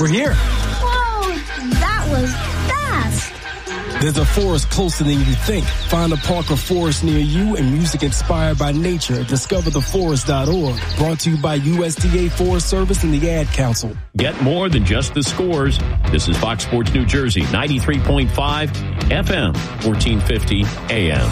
We're here. Whoa, that was fast. There's a forest closer than you think. Find a park or forest near you and music inspired by nature at discovertheforest.org. Brought to you by USDA Forest Service and the Ad Council. Get more than just the scores. This is Fox Sports New Jersey, 93.5 FM, 1450 AM.